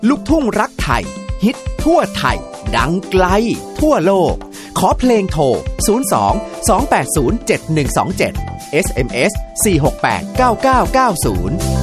ลูกทุ่งรักไทยฮิตทั่วไทยดังไกลทั่วโลกขอเพลงโทร02 280 7127 SMS 468 9990